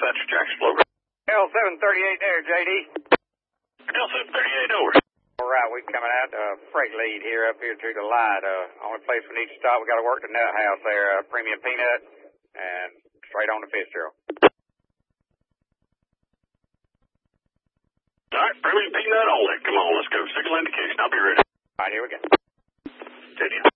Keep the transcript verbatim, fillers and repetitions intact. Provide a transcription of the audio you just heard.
Dispatcher, Jack Explorer. L seven thirty-eight there, J D. L seven thirty-eight, over. All right, we're coming out uh, freight lead here up here to the light. Uh, only place we need to stop, we got to work the nut house there, uh, Premium Peanut, and straight on to Fitzgerald. All right, Premium Peanut, all that. Come on, let's go. Signal indication. I'll be ready. All right, here we go. Steady.